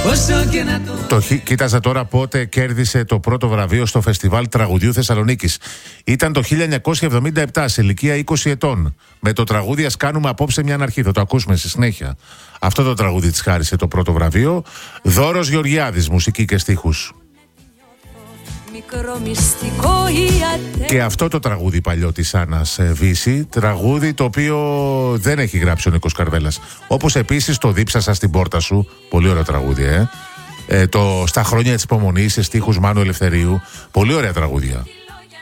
Κοίταζα τώρα πότε κέρδισε το πρώτο βραβείο στο Φεστιβάλ Τραγουδιού Θεσσαλονίκης. Ήταν το 1977, σε ηλικία 20 ετών. Με το τραγούδι «Ας κάνουμε απόψε μια αρχή». Θα το ακούσουμε στη συνέχεια. Αυτό το τραγούδι της χάρισε το πρώτο βραβείο. Δώρος Γεωργιάδης, μουσική και στίχους. Και αυτό το τραγούδι παλιό της Άννας Βύση, τραγούδι το οποίο δεν έχει γράψει ο Νίκος Καρβέλας. Όπως επίσης το «Δίψασα στην πόρτα σου», πολύ ωραίο τραγούδι, το «Στα χρόνια της υπομονής», σε στίχους Μάνου Ελευθερίου, πολύ ωραία τραγούδια.